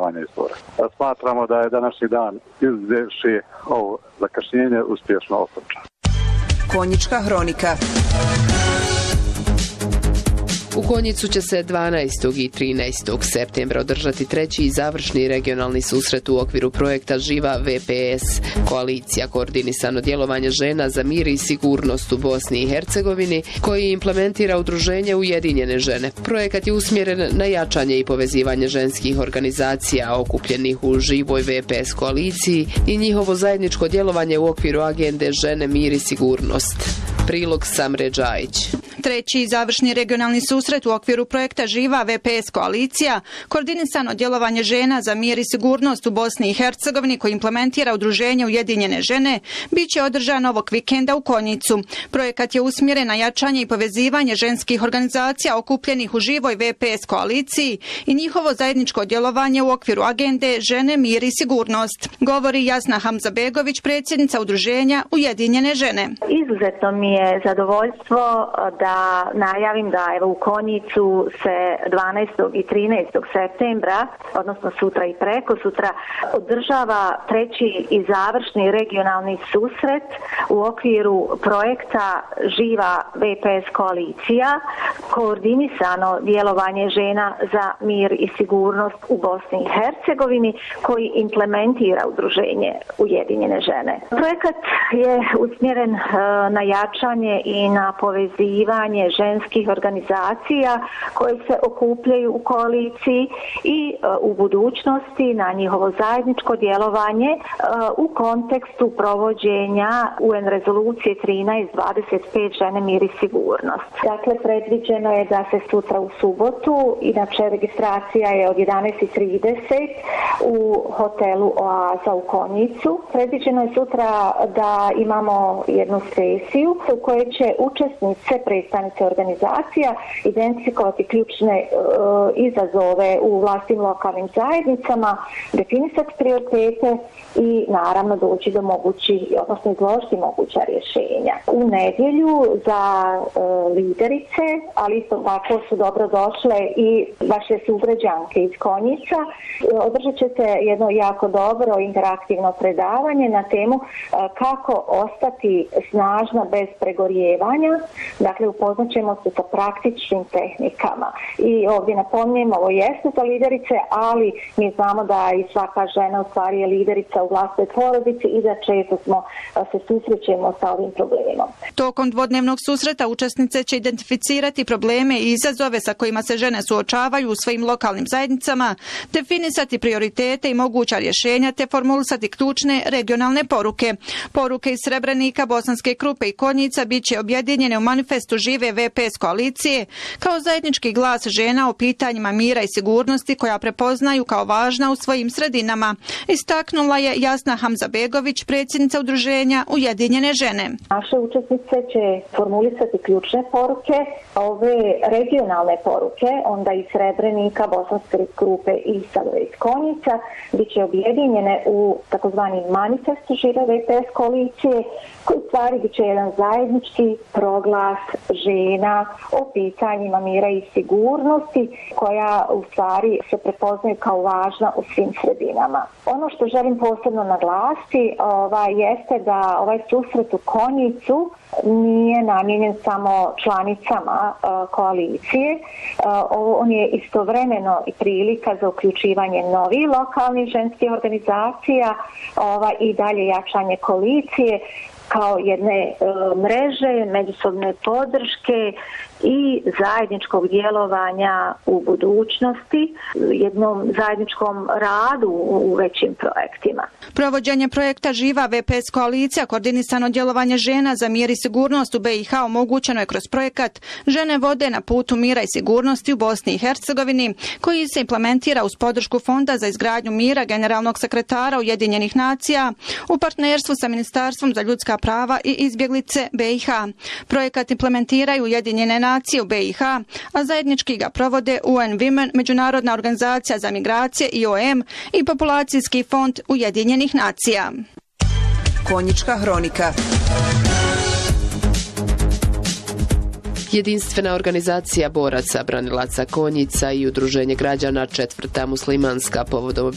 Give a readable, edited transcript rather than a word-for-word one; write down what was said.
sudjelovanje izbora. Smatramo da je današnji dan izuzevši ovo zakašnjenje uspješno okončan. Konjička hronika. U Konjicu će se 12. i 13. septembra održati treći i završni regionalni susret u okviru projekta Živa VPS, koalicija koordinisano djelovanje žena za mir i sigurnost u Bosni i Hercegovini, koji implementira udruženje Ujedinjene žene. Projekat je usmjeren na jačanje i povezivanje ženskih organizacija okupljenih u Živoj VPS koaliciji i njihovo zajedničko djelovanje u okviru agende Žene, mir i sigurnost. Prilog Samre Džajić. Treći i završni regionalni susret u okviru projekta Živa VPS koalicija, koordinisano djelovanje žena za mir i sigurnost u Bosni i Hercegovini koji implementira udruženje Ujedinjene žene, bit će održan ovog vikenda u Konjicu. Projekat je usmjeren na jačanje i povezivanje ženskih organizacija okupljenih u Živoj VPS koaliciji i njihovo zajedničko djelovanje u okviru agende Žene, mir i sigurnost. Govori Jasna Hamzabegović, predsjednica udruženja Ujedinjene žene. Izuzetno mi je zadovoljstvo da najavim da evo u Konjicu se 12. i 13. septembra, odnosno sutra i preko sutra, održava treći i završni regionalni susret u okviru projekta Živa VPS koalicija, koordinisano djelovanje žena za mir i sigurnost u Bosni i Hercegovini koji implementira udruženje Ujedinjene žene. Projekat je usmjeren na jačanje i na povezivanje ženskih organizacija koje se okupljaju u koaliciji i u budućnosti na njihovo zajedničko djelovanje u kontekstu provođenja UN rezolucije 1325 Žene, mir i sigurnost. Dakle, predviđeno je da se sutra u subotu, inače registracija je od 11:30 u hotelu Oaza u Konjicu. Predviđeno je sutra da imamo jednu sesiju u kojoj će učesnice predstavnice organizacija identifikovati ključne izazove u vlastnim lokalnim zajednicama, definisati prioritete i naravno doći do odnosno izložiti moguća rješenja. U nedjelju za liderice, ali isto tako su dobro došle i vaše sugrađanke iz Konjica. Održat će se jedno jako dobro interaktivno predavanje na temu kako ostati snažna bez pregorijevanja. Dakle, upoznat ćemo se sa praktičnim tehnikama. I ovdje napominjem, ovo jeste za liderice, ali mi znamo da i svaka žena u stvari je liderica u vlastitoj porodici i da često se susrećemo sa ovim problemom. Tokom dvodnevnog susreta učesnice će identificirati probleme i izazove sa kojima se žene suočavaju u svojim lokalnim zajednicama, definisati prioritete i moguća rješenja te formulisati ključne regionalne poruke. Poruke iz Srebrenika, Bosanske Krupe i Konjica bit će objedinjene u manifestu Žive VPS koalicije kao zajednički glas žena o pitanjima mira i sigurnosti koja prepoznaju kao važna u svojim sredinama. Istaknula je Jasna Hamzabegović, predsjednica udruženja Ujedinjene žene. Naše učesnice će formulisati ključne poruke, ove regionalne poruke, onda iz Srebrenika, Bosanske Krupe i sada iz Konjica, bit će objedinjene u takozvani manifestu Žive VPS koalicije, koji u stvari bit će jedan zajednički proglas žena o pitanjima mira i sigurnosti koja u stvari se prepoznaju kao važna u svim sredinama. Ono što želim posebno naglasiti jeste da ovaj susret u Konjicu nije namijenjen samo članicama koalicije. On je istovremeno i prilika za uključivanje novih lokalnih ženskih organizacija i dalje jačanje koalicije kao jedne mreže, međusobne podrške i zajedničkog djelovanja u budućnosti, jednom zajedničkom radu u većim projektima. Provođenje projekta Živa VPS koalicija, koordinisano djelovanje žena za mir i sigurnost u BiH omogućeno je kroz projekat Žene vode na putu mira i sigurnosti u Bosni i Hercegovini, koji se implementira uz podršku Fonda za izgradnju mira Generalnog sekretara Ujedinjenih nacija u partnerstvu sa Ministarstvom za ljudska prava i izbjeglice BiH. Projekat implementiraju Ujedinjene nacije u BiH, a zajednički ga provode UN Women, Međunarodna organizacija za migracije IOM i Populacijski fond Ujedinjenih nacija. Konjička hronika. Jedinstvena organizacija boraca branilaca Konjica i udruženje građana Četvrta muslimanska povodom